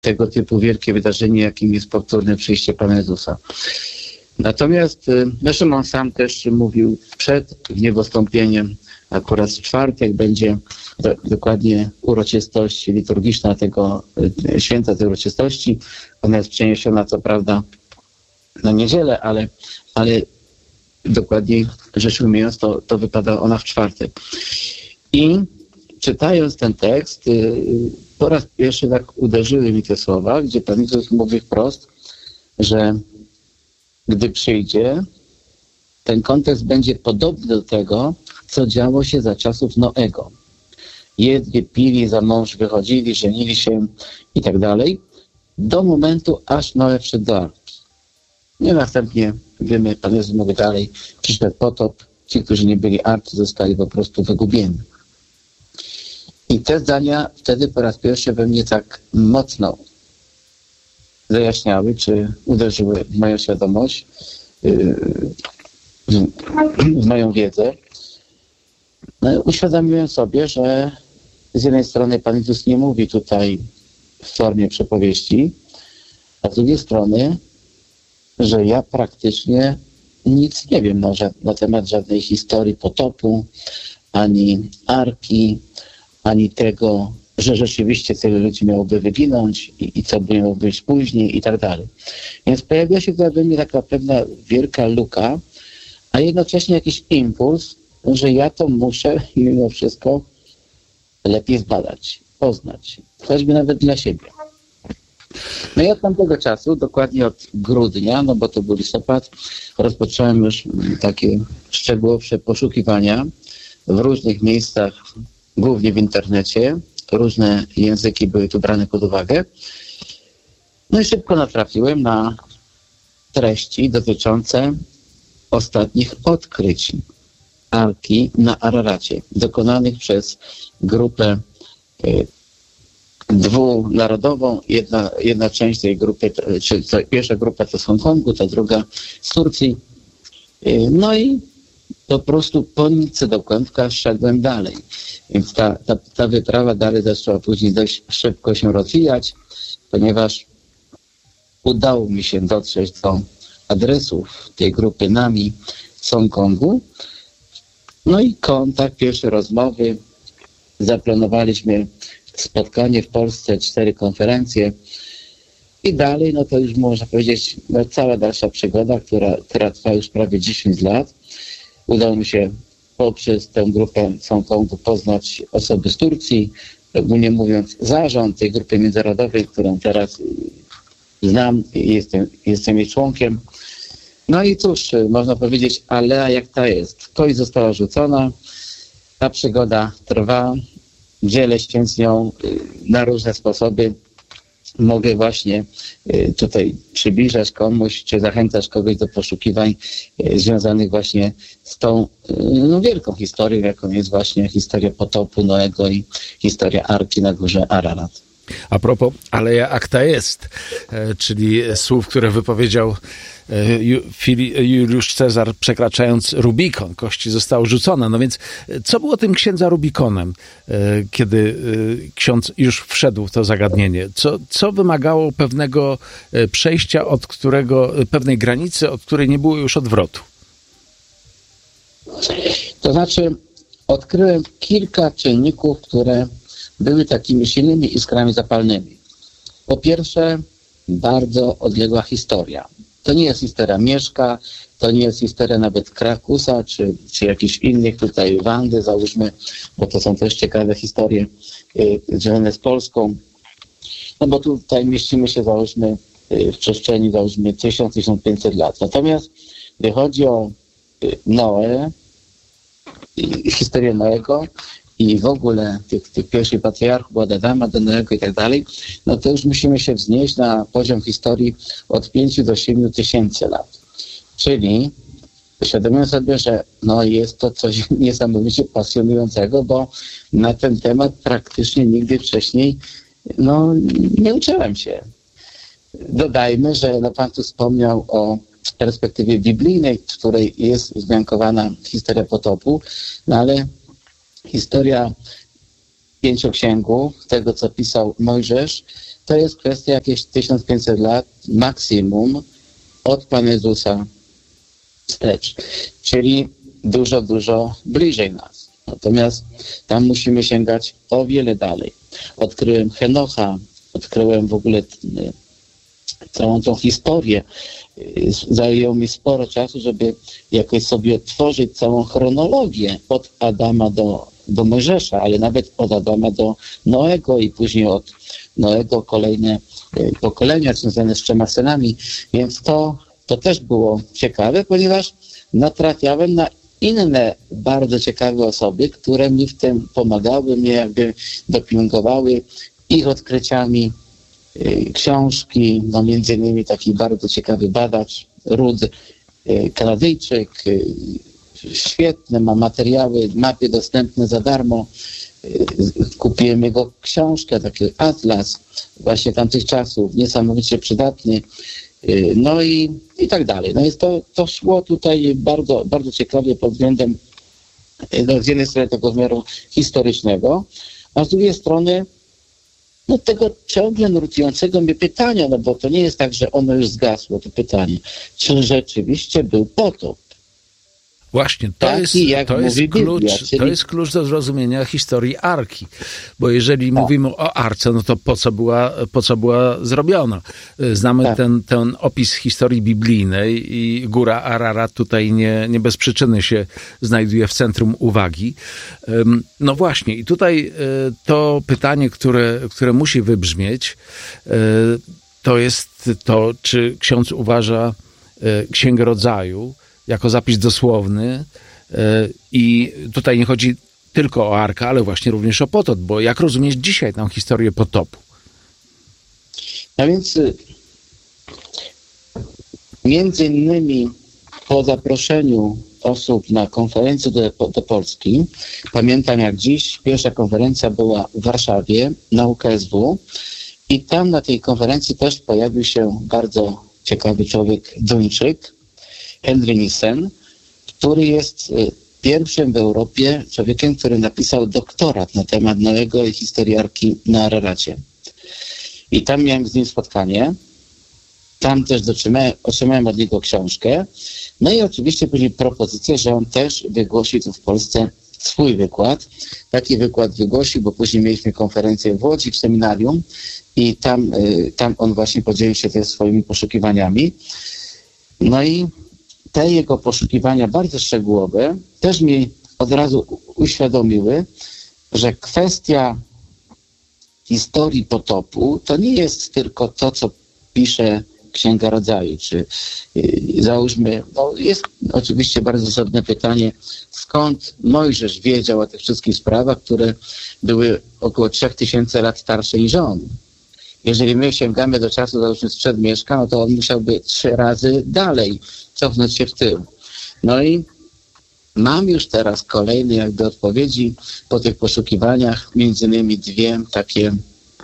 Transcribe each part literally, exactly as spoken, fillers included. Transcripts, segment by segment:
tego typu wielkie wydarzenie, jakim jest powtórne przyjście Pana Jezusa. Natomiast no, Szymon sam też mówił przed niebostąpieniem, akurat w czwartek będzie do, dokładnie uroczystość liturgiczna tego święta tej uroczystości. Ona jest przeniesiona co prawda na niedzielę, ale, ale dokładniej rzecz ujmując, to, to wypada ona w czwartek. I czytając ten tekst, po raz pierwszy tak uderzyły mi te słowa, gdzie Pan Jezus mówi wprost, że gdy przyjdzie, ten kontekst będzie podobny do tego, co działo się za czasów Noego. Jedli, pili, za mąż wychodzili, żenili się i tak dalej, do momentu, aż Noe wszedł do arki. I następnie, wiemy, Pan Jezus mówi dalej, przyszedł potop, ci, którzy nie byli arki, zostali po prostu wygubieni. I te zdania wtedy po raz pierwszy we mnie tak mocno zajaśniały, czy uderzyły w moją świadomość, w moją wiedzę. No, uświadomiłem sobie, że z jednej strony Pan Jezus nie mówi tutaj w formie przypowieści, a z drugiej strony, że ja praktycznie nic nie wiem na, na temat żadnej historii potopu, ani arki, ani tego, że rzeczywiście tyle ludzi miałoby wyginąć i, i co by miało być później i tak dalej. Więc pojawia się we mnie taka pewna wielka luka, a jednocześnie jakiś impuls, że ja to muszę mimo wszystko lepiej zbadać, poznać, choćby nawet dla siebie. No i od tamtego czasu, dokładnie od grudnia, no bo to był listopad, rozpocząłem już takie szczegółowsze poszukiwania w różnych miejscach, głównie w internecie. Różne języki były tu brane pod uwagę. No i szybko natrafiłem na treści dotyczące ostatnich odkryć arki na Araracie, dokonanych przez grupę y, dwunarodową. Jedna, jedna część tej grupy, czy to, pierwsza grupa to z Hongkongu, ta druga z Turcji. Y, no i po prostu po nitce do kłębka szedłem dalej. Więc ta, ta, ta wyprawa dalej zaczęła później dość szybko się rozwijać, ponieważ udało mi się dotrzeć do adresów tej grupy Nami z Hongkongu. No i kontakt, pierwsze rozmowy. Zaplanowaliśmy spotkanie w Polsce, cztery konferencje. I dalej, no to już można powiedzieć, no, cała dalsza przygoda, która, która trwa już prawie dziesięć lat. Udało mi się poprzez tę grupę z Hongkongu poznać osoby z Turcji, ogólnie mówiąc zarząd tej grupy międzynarodowej, którą teraz znam i jestem, jestem jej członkiem. No i cóż, można powiedzieć, alea jak ta jest. Kość została rzucona, ta przygoda trwa, dzielę się z nią na różne sposoby. Mogę właśnie tutaj przybliżać komuś, czy zachęcać kogoś do poszukiwań związanych właśnie z tą no, wielką historią, jaką jest właśnie historia potopu Noego i historia Arki na górze Ararat. A propos, ale jak ta jest, czyli słów, które wypowiedział Juliusz Cezar, przekraczając Rubikon, kości zostały rzucone. No więc co było tym księdza Rubikonem, kiedy ksiądz już wszedł w to zagadnienie? Co, co wymagało pewnego przejścia, od którego, pewnej granicy, od której nie było już odwrotu? To znaczy, odkryłem kilka czynników, które były takimi silnymi iskrami zapalnymi. Po pierwsze, bardzo odległa historia. To nie jest historia Mieszka, to nie jest historia nawet Krakusa, czy, czy jakichś innych tutaj Wandy, załóżmy, bo to są też ciekawe historie y, związane z Polską. No bo tutaj mieścimy się, załóżmy, y, w przestrzeni, załóżmy, tysiąc do tysiąc pięćset lat. Natomiast gdy chodzi o y, Noe, y, historię Noego, i w ogóle tych, tych pierwszych patriarchów, od Adama do Noego i tak dalej, no to już musimy się wznieść na poziom historii od pięciu do siedmiu tysięcy lat. Czyli uświadomiłem sobie, że no jest to coś niesamowicie pasjonującego, bo na ten temat praktycznie nigdy wcześniej no, nie uczyłem się. Dodajmy, że no, Pan tu wspomniał o perspektywie biblijnej, w której jest wzmiankowana historia potopu, no ale historia pięcioksięgu, tego co pisał Mojżesz, to jest kwestia jakieś tysiąc pięćset lat maksimum od Pana Jezusa wstecz, czyli dużo, dużo bliżej nas. Natomiast tam musimy sięgać o wiele dalej. Odkryłem Henocha, odkryłem w ogóle całą tą historię. Zajęło mi sporo czasu, żeby jakoś sobie odtworzyć całą chronologię od Adama do, do Mojżesza, ale nawet od Adama do Noego i później od Noego kolejne pokolenia związane z trzema synami. Więc to, to też było ciekawe, ponieważ natrafiałem na inne bardzo ciekawe osoby, które mi w tym pomagały, mnie jakby dopingowały ich odkryciami. Książki, no między innymi taki bardzo ciekawy badacz, Rud, Kanadyjczyk, świetne, ma materiały, mapy dostępne za darmo. Kupiłem jego książkę, taki atlas właśnie tamtych czasów, niesamowicie przydatny. No i, i tak dalej. No jest to, to szło tutaj bardzo, bardzo ciekawie pod względem no z jednej strony tego rozmiaru historycznego, a z drugiej strony no tego ciągle nurtującego mnie pytania, no bo to nie jest tak, że ono już zgasło, to pytanie, czy rzeczywiście był potop? Właśnie, to, Taki, jest, jak to, jest mówi klucz, Biblia, czyli... to jest klucz do zrozumienia historii Arki. Bo jeżeli tak. mówimy o Arce, no to po co była, po co była zrobiona? Znamy tak. ten, ten opis historii biblijnej i góra Ararat tutaj nie, nie bez przyczyny się znajduje w centrum uwagi. No właśnie, i tutaj to pytanie, które, które musi wybrzmieć, to jest to, czy ksiądz uważa Księgę Rodzaju jako zapis dosłowny i tutaj nie chodzi tylko o Arkę, ale właśnie również o potop, bo jak rozumieć dzisiaj tę historię potopu? No więc między innymi po zaproszeniu osób na konferencję do, do Polski, pamiętam jak dziś, pierwsza konferencja była w Warszawie na U K S W i tam na tej konferencji też pojawił się bardzo ciekawy człowiek, Duńczyk, Henry Nissen, który jest pierwszym w Europie człowiekiem, który napisał doktorat na temat Noego i historii Arki na Araracie. I tam miałem z nim spotkanie. Tam też dotrzymałem, otrzymałem od niego książkę. No i oczywiście później propozycję, że on też wygłosi tu w Polsce swój wykład. Taki wykład wygłosił, bo później mieliśmy konferencję w Łodzi, w seminarium i tam, tam on właśnie podzielił się też swoimi poszukiwaniami. No i te jego poszukiwania bardzo szczegółowe też mi od razu uświadomiły, że kwestia historii potopu to nie jest tylko to, co pisze Księga Rodzaju, czy yy, załóżmy, no jest oczywiście bardzo zasadne pytanie, skąd Mojżesz wiedział o tych wszystkich sprawach, które były około trzech tysięcy lat starsze niż on. Jeżeli my sięgamy do czasu, załóżmy sprzed Mieszka, no to on musiałby trzy razy dalej cofnąć się w tył. No i mam już teraz kolejne jakby odpowiedzi po tych poszukiwaniach, między innymi dwie takie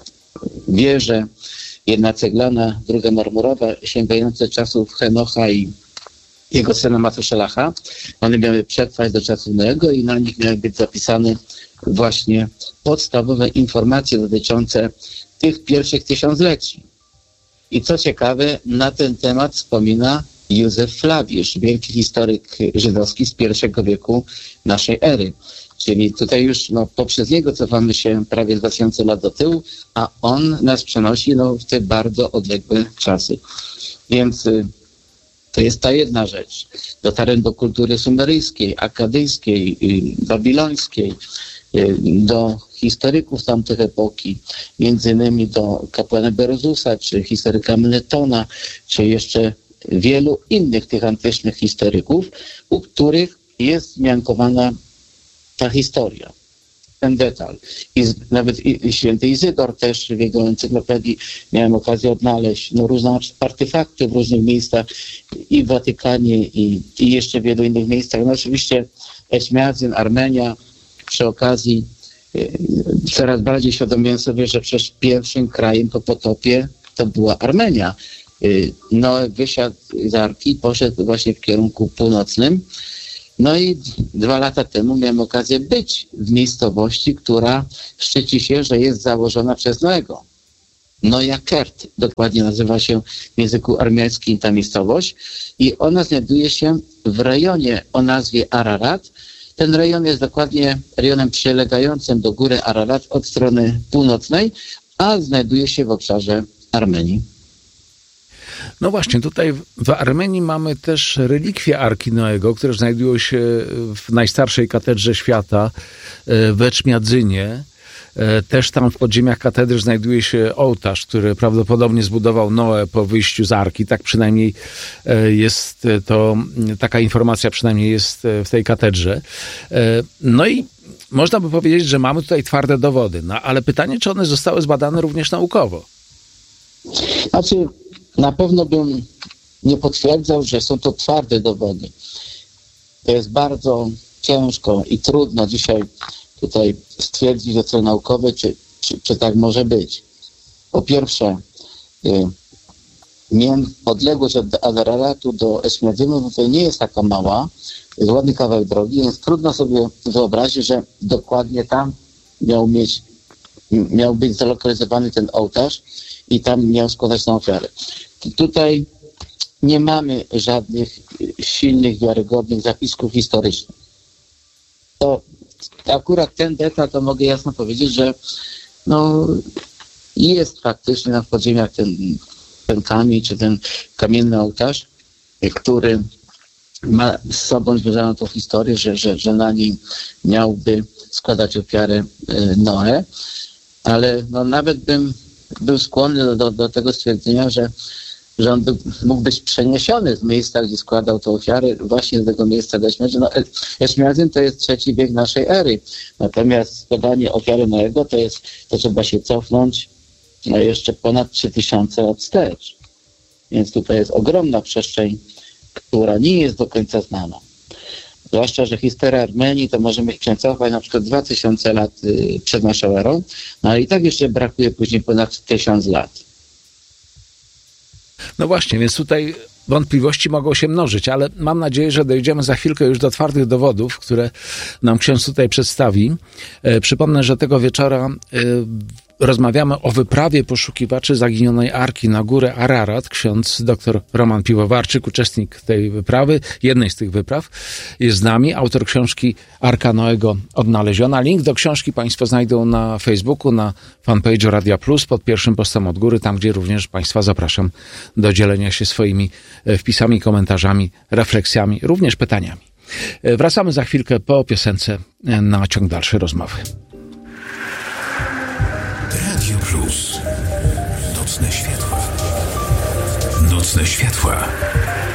wieże, jedna ceglana, druga marmurowa, sięgające czasów Henocha i jego syna Matuszelacha. One miały przetrwać do czasu Noego i na nich miały być zapisane właśnie podstawowe informacje dotyczące tych pierwszych tysiącleci. I co ciekawe, na ten temat wspomina Józef Flawiusz, wielki historyk żydowski z pierwszego wieku naszej ery. Czyli tutaj już no, poprzez niego cofamy się prawie dwa tysiące lat do tyłu, a on nas przenosi no, w te bardzo odległe czasy. Więc y, to jest ta jedna rzecz. Dotarłem do kultury sumeryjskiej, akadyjskiej, y, babilońskiej, y, do historyków tamtych epoki, między innymi do kapłana Berozusa, czy historyka Mletona, czy jeszcze wielu innych tych antycznych historyków, u których jest zmiankowana ta historia, ten detal. I z, nawet i, i święty Izydor też w jego encyklopedii miałem okazję odnaleźć no, różne artefakty w różnych miejscach i w Watykanie i, i jeszcze w wielu innych miejscach. No oczywiście Ećmiadzin, Armenia, przy okazji y, coraz bardziej świadomiłem sobie, że przecież pierwszym krajem po potopie to była Armenia. Y, no wysiadł z Arki, poszedł właśnie w kierunku północnym. No i dwa lata temu miałem okazję być w miejscowości, która szczyci się, że jest założona przez Noego. Noja Kert, dokładnie nazywa się w języku armeńskim ta miejscowość i ona znajduje się w rejonie o nazwie Ararat. Ten rejon jest dokładnie rejonem przylegającym do góry Ararat od strony północnej, a znajduje się w obszarze Armenii. No właśnie, tutaj w Armenii mamy też relikwie Arki Noego, które znajdują się w najstarszej katedrze świata w Eczmiadzynie. Też tam w podziemiach katedry znajduje się ołtarz, który prawdopodobnie zbudował Noe po wyjściu z Arki. Tak przynajmniej jest to, taka informacja przynajmniej jest w tej katedrze. No i można by powiedzieć, że mamy tutaj twarde dowody, no ale pytanie, czy one zostały zbadane również naukowo? Znaczy, na pewno bym nie potwierdzał, że są to twarde dowody. To jest bardzo ciężko i trudno dzisiaj tutaj stwierdzić, że to naukowe, czy, czy, czy tak może być. Po pierwsze, y, odległość od Adaratu do Eszmiadzynu no to nie jest taka mała, jest ładny kawałek drogi, więc trudno sobie wyobrazić, że dokładnie tam miał mieć, miał być zalokalizowany ten ołtarz i tam miał składać tę ofiarę. Tutaj nie mamy żadnych silnych, wiarygodnych zapisków historycznych. To akurat ten detal, to mogę jasno powiedzieć, że no, jest faktycznie na podziemiach ten, ten kamień, czy ten kamienny ołtarz, który ma z sobą związaną tą historię, że, że, że na nim miałby składać ofiarę Noe, ale no, nawet bym był skłonny do, do, do tego stwierdzenia, że że on by, mógł być przeniesiony z miejsca, gdzie składał tę ofiarę, właśnie z tego miejsca do Eszmiadzyn. No, Eszmiadzyn to jest trzeci wiek naszej ery. Natomiast składanie ofiary Noego to jest, to trzeba się cofnąć no, jeszcze ponad trzy tysiące lat wstecz. Więc tutaj jest ogromna przestrzeń, która nie jest do końca znana. Zwłaszcza, że historia Armenii to możemy się cofać na przykład dwa tysiące lat y, przed naszą erą, no ale i tak jeszcze brakuje później ponad tysiąc lat. No właśnie, więc tutaj wątpliwości mogą się mnożyć, ale mam nadzieję, że dojdziemy za chwilkę już do twardych dowodów, które nam ksiądz tutaj przedstawi. E, przypomnę, że tego wieczora e, rozmawiamy o wyprawie poszukiwaczy zaginionej Arki na górę Ararat. Ksiądz dr Roman Piwowarczyk, uczestnik tej wyprawy, jednej z tych wypraw, jest z nami. Autor książki Arka Noego odnaleziona. Link do książki Państwo znajdą na Facebooku, na fanpage'u Radia Plus, pod pierwszym postem od góry, tam gdzie również Państwa zapraszam do dzielenia się swoimi wpisami, komentarzami, refleksjami, również pytaniami. Wracamy za chwilkę po piosence na ciąg dalszy rozmowy. Radio Plus. Nocne światła. Nocne światła.